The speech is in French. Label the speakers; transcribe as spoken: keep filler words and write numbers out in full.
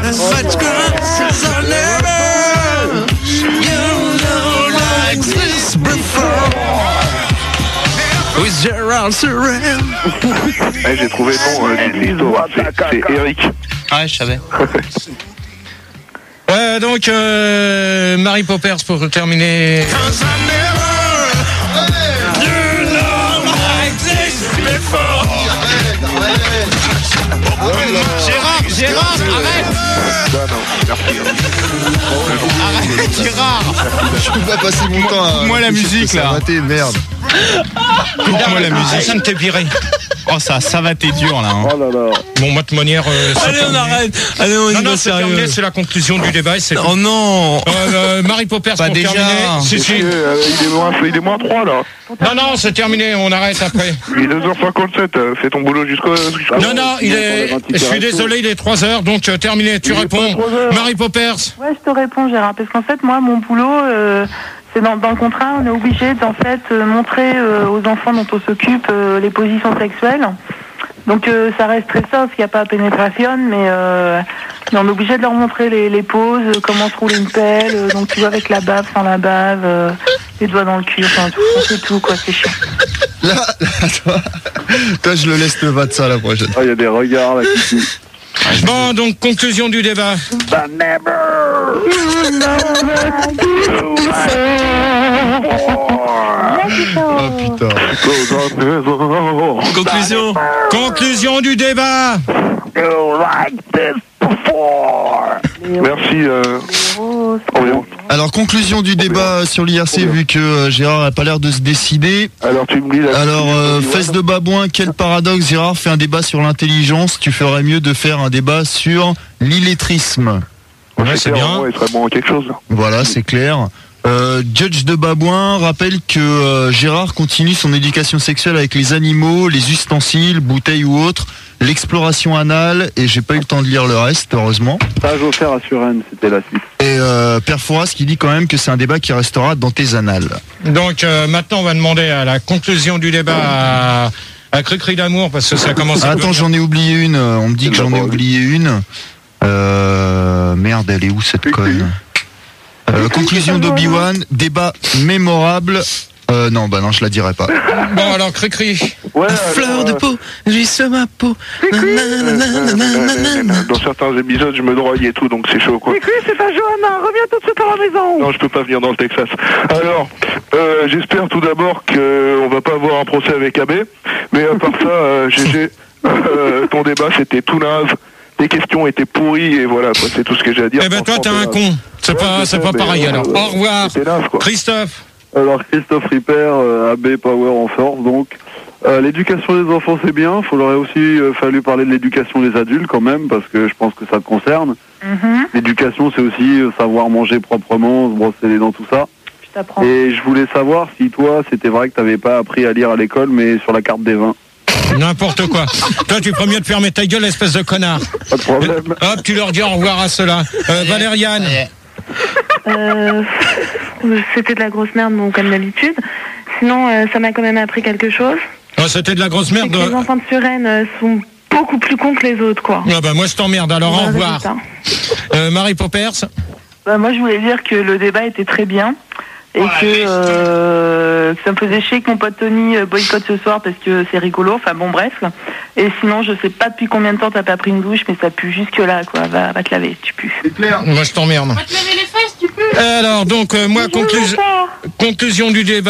Speaker 1: such crosses are never, you know, like this before. With Gerald Surrell.
Speaker 2: Eh, j'ai trouvé le nom euh, du l'histoire, c'est, c'est Eric.
Speaker 3: Ouais, je savais.
Speaker 4: Euh, donc, euh, Mary Poppers pour terminer.
Speaker 3: Gérard, Gérard, arrête.
Speaker 2: Non, non, merci.
Speaker 3: Arrête, Gérard.
Speaker 5: Je peux pas passer mon temps à...
Speaker 3: Coupe-moi la musique, là.
Speaker 5: Raté, merde.
Speaker 3: Coupe-moi la musique.
Speaker 4: Personne t'est viré.
Speaker 3: Oh, ça, ça va t'être dur, là. Hein.
Speaker 2: Oh là là.
Speaker 4: Bon, moi, de manière. Euh,
Speaker 1: Allez, on arrête. Allez, on y
Speaker 4: Non,
Speaker 1: va
Speaker 4: non, c'est terminé,
Speaker 1: sérieux.
Speaker 4: c'est la conclusion du débat. C'est
Speaker 1: Oh non.
Speaker 4: euh, euh, Mary Poppers
Speaker 3: Pas
Speaker 4: pour
Speaker 3: déjà.
Speaker 4: terminer. Si, si.
Speaker 2: Euh, il, est moins, il est moins trois là.
Speaker 4: Non, non, c'est terminé, on arrête après.
Speaker 2: Il est deux heures cinquante-sept, euh, fais ton boulot jusqu'au. jusqu'au
Speaker 4: Non, non, il est. Je suis désolé, il est trois heures, donc euh, terminé. Tu
Speaker 2: Il est
Speaker 4: réponds.
Speaker 2: pas trois heures.
Speaker 4: Mary Poppers.
Speaker 6: Ouais, je te réponds, Gérard, parce qu'en fait, moi, mon boulot, euh, c'est dans, dans le contrat, on est obligé d'en fait euh, montrer euh, aux enfants dont on s'occupe euh, les positions sexuelles. Donc euh, ça reste très soft, il n'y a pas pénétration, mais, euh, mais on est obligé de leur montrer les, les poses, euh, comment se roule une pelle, euh, donc tu vois avec la bave, sans la bave, euh, les doigts dans le cul, enfin tout, on fait tout quoi, c'est chiant.
Speaker 5: Là, là, toi, toi, je le laisse te battre ça la prochaine.
Speaker 2: Ah, il y a des regards là qui tuent.
Speaker 4: Bon, donc conclusion du débat.
Speaker 2: But never.
Speaker 5: Oh putain.
Speaker 1: Conclusion.
Speaker 4: Conclusion du débat.
Speaker 2: Merci. Euh...
Speaker 6: Oh,
Speaker 2: oh, bien.
Speaker 5: Alors, conclusion du débat sur l'I R C, vu que euh, Gérard n'a pas l'air de se décider.
Speaker 2: Alors tu me dis la.
Speaker 5: Alors, euh, fesse de babouin, quel paradoxe, Gérard fait un débat sur l'intelligence. Tu ferais mieux de faire un débat sur l'illettrisme.
Speaker 4: Ouais, c'est bien.
Speaker 2: Ouais, il serait bon à quelque chose.
Speaker 5: Voilà, c'est clair. Euh, Judge de Babouin rappelle que euh, Gérard continue son éducation sexuelle avec les animaux, les ustensiles, bouteilles ou autres, l'exploration anale, et j'ai pas eu le temps de lire le reste, heureusement.
Speaker 2: Stage offert à Suresnes, c'était la suite.
Speaker 5: Et euh, Père Fouras qui dit quand même que c'est un débat qui restera dans tes annales.
Speaker 4: Donc euh, maintenant, on va demander à la conclusion du débat à, à Cricri d'amour, parce que ça commence à.
Speaker 5: Ah, attends, j'en ai oublié une. On me dit que j'en ai oublié une. Euh, merde, elle est où cette conne? Euh, conclusion d'Obi-Wan, débat mémorable. Euh, non, bah non, je la dirai pas.
Speaker 4: Bon, alors, Cricri.
Speaker 2: Ouais,
Speaker 1: La fleur de peau, juste ma peau. Nanananananana.
Speaker 2: Dans certains épisodes, je me drogue et tout, donc c'est chaud quoi.
Speaker 6: c'est pas Johanna, reviens tout de suite à la maison.
Speaker 2: Non, je peux pas venir dans le Texas. Alors, euh, j'espère tout d'abord qu'on va pas avoir un procès avec A B. Mais à part ça, euh, G G, euh, ton débat c'était tout naze. Les questions étaient pourries et voilà, quoi, c'est tout ce que j'ai à dire.
Speaker 4: Eh ben, toi, t'es un con. C'est
Speaker 2: Ouais,
Speaker 4: pas,
Speaker 2: je
Speaker 4: c'est
Speaker 2: sais,
Speaker 4: pas
Speaker 2: mais,
Speaker 4: pareil,
Speaker 2: euh,
Speaker 4: alors. Au revoir.
Speaker 2: C'était naze, quoi.
Speaker 4: Christophe.
Speaker 7: Alors Christophe Ripper, euh, A B Power en force donc. Euh, l'éducation des enfants c'est bien, il aurait aussi euh, fallu parler de l'éducation des adultes quand même, parce que je pense que ça te concerne.
Speaker 6: Mhm,
Speaker 7: L'éducation c'est aussi euh, savoir manger proprement, se brosser les dents, tout ça.
Speaker 6: je t'apprends.
Speaker 7: Et je voulais savoir si toi c'était vrai que t'avais pas appris à lire à l'école, mais sur la carte des vins.
Speaker 4: N'importe quoi. Toi, tu ferais mieux de fermer ta gueule, espèce de connard.
Speaker 7: Pas de problème.
Speaker 4: Hop, tu leur dis au revoir à ceux-là. Euh, Valériane.
Speaker 6: Euh, c'était de la grosse merde, bon, comme d'habitude. Sinon, euh, ça m'a quand même appris quelque chose.
Speaker 4: Oh, c'était de la grosse
Speaker 6: C'est
Speaker 4: merde.
Speaker 6: que les enfants de Suresnes euh, sont beaucoup plus cons que les autres, quoi.
Speaker 4: Ah bah moi je t'emmerde, alors au revoir. Euh, Mary Poppers.
Speaker 6: Bah, moi, je voulais dire que le débat était très bien. Et que, euh, que ça me faisait chier que mon pote Tony euh, boycotte ce soir parce que c'est rigolo. Enfin bon, bref. Et sinon, je sais pas depuis combien de temps t'as pas pris une douche, mais ça pue jusque là, quoi. Va, va te laver, tu pues.
Speaker 4: Moi je t'emmerde.
Speaker 8: Va te laver les fesses, tu peux.
Speaker 4: Alors donc, euh, moi, conclusion, conclusion du débat.